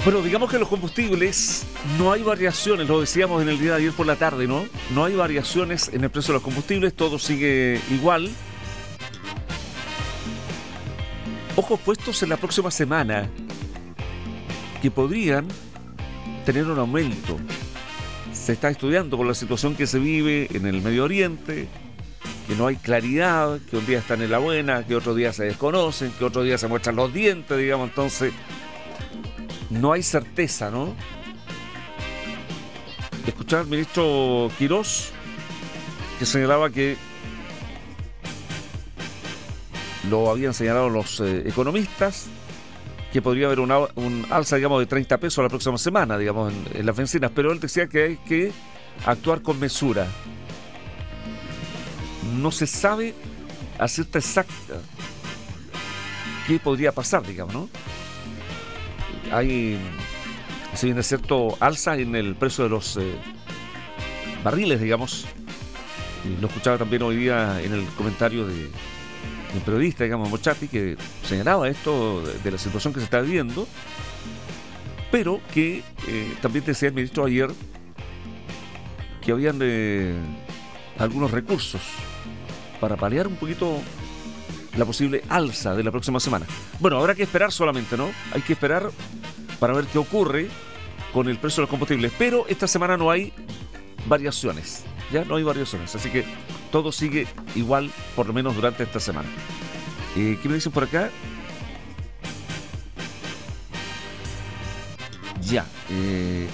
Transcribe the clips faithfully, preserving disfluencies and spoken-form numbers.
Bueno, digamos que los combustibles no hay variaciones, lo decíamos en el día de ayer por la tarde, ¿no? No hay variaciones en el precio de los combustibles, todo sigue igual. Ojos puestos en la próxima semana, que podrían tener un aumento. Se está estudiando por la situación que se vive en el Medio Oriente, que no hay claridad, que un día están en la buena, que otro día se desconocen, que otro día se muestran los dientes, digamos, entonces no hay certeza, ¿no? Escuchaba al ministro Quirós, que señalaba que lo habían señalado los eh, economistas, que podría haber una, un alza, digamos, de treinta pesos la próxima semana, digamos, en, en las bencinas, pero él decía que hay que actuar con mesura. No se sabe a cierta exacta qué podría pasar, digamos, ¿no? Hay, si bien es cierto, alza en el precio de los eh, barriles, digamos. Y lo escuchaba también hoy día en el comentario de, de un periodista, digamos, Mochati, que señalaba esto de, de la situación que se está viviendo, pero que eh, también decía el ministro ayer que habían eh, algunos recursos para paliar un poquito la posible alza de la próxima semana. Bueno, habrá que esperar solamente, ¿no? Hay que esperar para ver qué ocurre con el precio de los combustibles. Pero esta semana no hay variaciones, ya no hay variaciones, así que todo sigue igual, por lo menos durante esta semana. Eh, ¿Qué me dicen por acá? Ya, eh,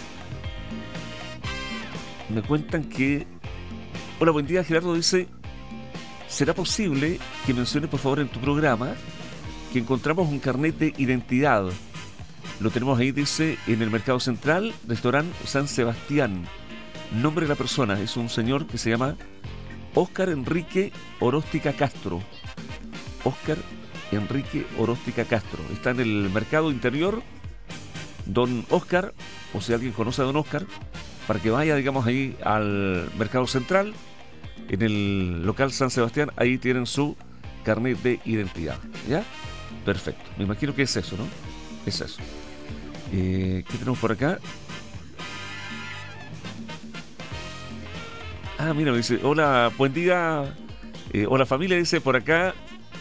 me cuentan que... Hola, buen día, Gerardo dice... ¿Será posible que menciones, por favor, en tu programa que encontramos un carnet de identidad? Lo tenemos ahí, dice, en el Mercado Central, restaurante San Sebastián. Nombre de la persona es un señor que se llama Óscar Enrique Oróstica Castro. Óscar Enrique Oróstica Castro. Está en el Mercado Interior, don Óscar, o si alguien conoce a don Óscar, para que vaya, digamos, ahí al Mercado Central, en el local San Sebastián, ahí tienen su carnet de identidad, ¿ya? Perfecto, me imagino que es eso, ¿no? Es eso. Eh, ¿Qué tenemos por acá? Ah, mira, me dice, hola, buen día, eh, hola familia, dice por acá,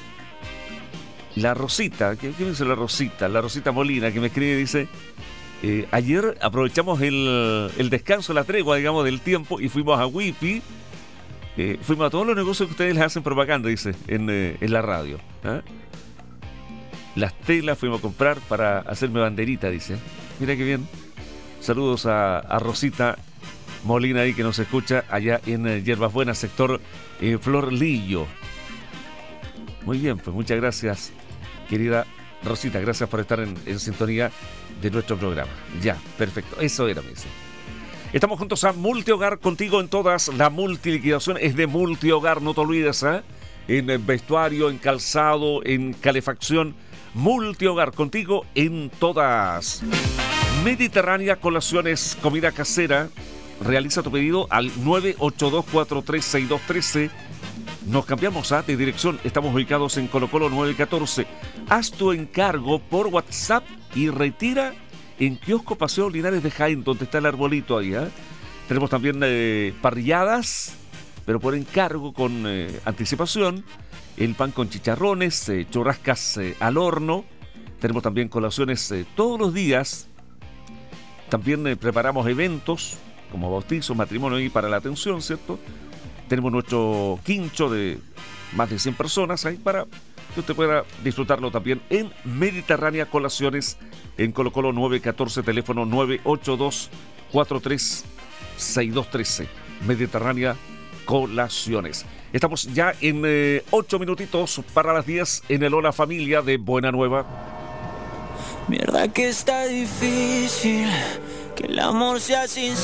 la Rosita, ¿qué, qué me dice la Rosita? La Rosita Molina, que me escribe, dice, eh, ayer aprovechamos el, el descanso, la tregua, digamos, del tiempo, y fuimos a Whippy. Eh, fuimos a todos los negocios que ustedes les hacen propaganda, dice, en, eh, en la radio. ¿eh? Las telas fuimos a comprar para hacerme banderita, dice. Mira qué bien. Saludos a, a Rosita Molina ahí que nos escucha allá en eh, Hierbas Buenas, sector eh, Flor Lillo. Muy bien, pues muchas gracias, querida Rosita. Gracias por estar en, en sintonía de nuestro programa. Ya, perfecto. Eso era, me dice. Estamos juntos a Multihogar, contigo en todas. La multiliquidación es de Multihogar, no te olvides, ¿eh? En vestuario, en calzado, en calefacción. Multihogar, contigo en todas. Mediterránea Colaciones, comida casera. Realiza tu pedido al nueve ocho dos cuatro tres seis dos uno tres. Nos cambiamos ¿eh? de dirección. Estamos ubicados en Colo Colo nueve catorce. Haz tu encargo por WhatsApp y retira en Kiosco Paseo Linares de Jaén, donde está el arbolito ahí. ¿eh? Tenemos también eh, parrilladas, pero por encargo con eh, anticipación. El pan con chicharrones, eh, churrascas eh, al horno. Tenemos también colaciones eh, todos los días. También eh, preparamos eventos como bautizos, matrimonio y para la atención, ¿cierto? Tenemos nuestro quincho de más de cien personas ahí para que usted pueda disfrutarlo también en Mediterránea Colaciones en Colo Colo nueve catorce, teléfono nueve ocho dos cuatro tres seis dos uno tres. Mediterránea Colaciones. Estamos ya en eh, ocho minutitos para las diez en el Hola Familia de Buena Nueva. Mierda que está difícil, que el amor sea sincero.